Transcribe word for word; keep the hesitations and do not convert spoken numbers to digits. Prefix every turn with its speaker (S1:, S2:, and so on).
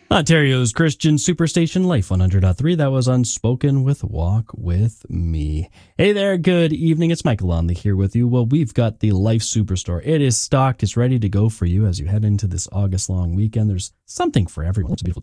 S1: Ontario's Christian Superstation Life one hundred point three. That was Unspoken with Walk With Me. Hey there, good evening. It's Michael Lonley here with you. Well, we've got the Life Superstore. It is stocked. It's ready to go for you as you head into this August long weekend. There's something for everyone. It's a beautiful